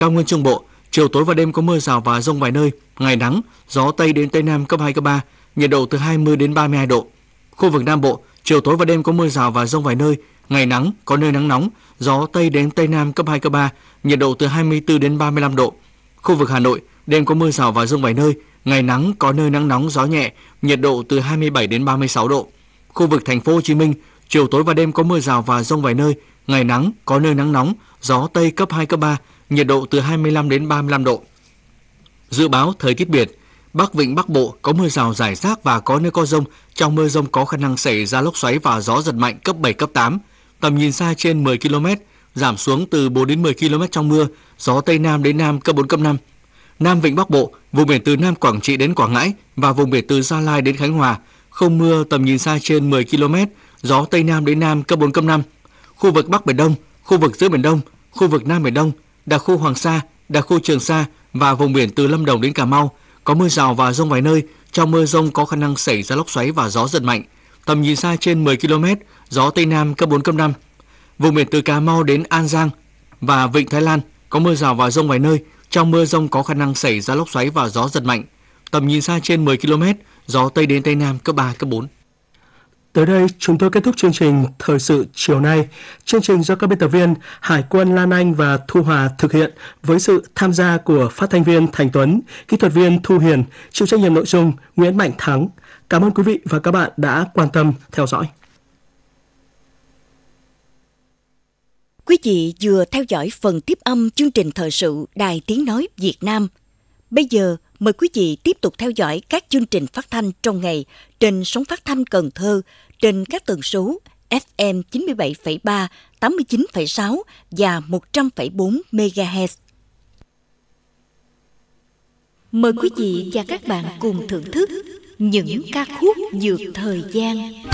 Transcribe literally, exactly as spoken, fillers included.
Cao nguyên Trung Bộ, chiều tối và đêm có mưa rào và dông vài nơi, ngày nắng, gió Tây đến Tây Nam cấp hai, cấp ba, nhiệt độ từ hai mươi đến ba mươi hai độ. Khu vực Nam Bộ, chiều tối và đêm có mưa rào và dông vài nơi, ngày nắng, có nơi nắng nóng, gió Tây đến Tây Nam cấp hai, cấp ba, nhiệt độ từ hai mươi tư đến ba mươi lăm độ. Khu vực Hà Nội, đêm có mưa rào và dông vài nơi, ngày nắng, có nơi nắng nóng, gió nhẹ, nhiệt độ từ hai mươi bảy đến ba mươi sáu độ. Khu vực Thành phố Hồ Chí Minh, chiều tối và đêm có mưa rào và dông vài nơi, ngày nắng, có nơi nắng nóng, gió Tây cấp hai, cấp ba, nhiệt độ từ hai mươi lăm đến ba mươi lăm độ. Dự báo thời tiết biển, Bắc Vịnh Bắc Bộ có mưa rào rải rác và có nơi có dông, trong mưa dông có khả năng xảy ra lốc xoáy và gió giật mạnh cấp bảy, cấp tám, tầm nhìn xa trên mười ki lô mét, giảm xuống từ bốn đến mười ki lô mét trong mưa, gió Tây Nam đến Nam cấp bốn, cấp năm. Nam Vịnh Bắc Bộ, vùng biển từ Nam Quảng Trị đến Quảng Ngãi và vùng biển từ Gia Lai đến Khánh Hòa, không mưa, tầm nhìn xa trên mười ki lô mét, gió Tây Nam đến Nam cấp bốn, cấp năm. Khu vực Bắc Biển Đông, khu vực giữa Biển Đông, khu vực Nam Biển Đông, đặc khu Hoàng Sa, đặc khu Trường Sa và vùng biển từ Lâm Đồng đến Cà Mau có mưa rào và dông vài nơi, trong mưa dông có khả năng xảy ra lốc xoáy và gió giật mạnh, tầm nhìn xa trên mười ki lô mét, gió Tây Nam cấp bốn, cấp năm. Vùng biển từ Cà Mau đến An Giang và Vịnh Thái Lan có mưa rào và dông vài nơi, trong mưa dông có khả năng xảy ra lốc xoáy và gió giật mạnh, tầm nhìn xa trên mười ki lô mét, gió Tây đến Tây Nam cấp ba, cấp bốn. Tới đây, chúng tôi kết thúc chương trình Thời sự chiều nay. Chương trình do các biên tập viên Hải quân Lan Anh và Thu Hòa thực hiện với sự tham gia của phát thanh viên Thành Tuấn, kỹ thuật viên Thu Hiền, chịu trách nhiệm nội dung Nguyễn Mạnh Thắng. Cảm ơn quý vị và các bạn đã quan tâm theo dõi. Quý vị vừa theo dõi phần tiếp âm chương trình thời sự Đài Tiếng Nói Việt Nam. Bây giờ, mời quý vị tiếp tục theo dõi các chương trình phát thanh trong ngày trên sóng phát thanh Cần Thơ trên các tần số ép em chín mươi bảy phẩy ba, tám mươi chín phẩy sáu và một trăm phẩy bốn mê ga héc. Mời quý vị và các bạn cùng thưởng thức những ca khúc vượt thời gian.